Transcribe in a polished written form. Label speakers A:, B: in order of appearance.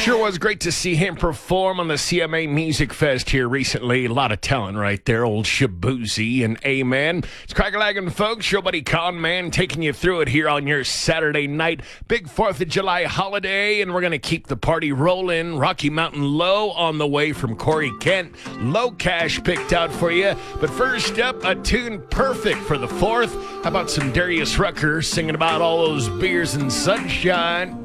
A: Sure was great to see him perform on the CMA Music Fest here recently. A lot of talent right there, old Shaboozey and Amen. It's Crackalagan, folks. Your buddy Con Man taking you through it here on your Saturday night. Big 4th of July holiday, and we're going to keep the party rolling. Rocky Mountain Low on the way from Corey Kent. Low Cash picked out for you. But first up, a tune perfect for the 4th. How about some Darius Rucker singing about all those beers and sunshine?